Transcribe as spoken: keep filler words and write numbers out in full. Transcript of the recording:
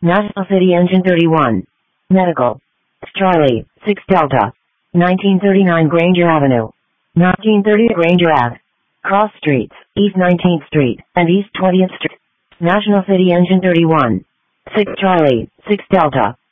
National City Engine thirty-one. Medical. Charlie, six Delta. nineteen thirty-nine Granger Avenue. nineteen thirty Granger Ave. Cross Streets, East nineteenth Street, and East twentieth Street. National City Engine thirty-one. six Charlie, six Delta.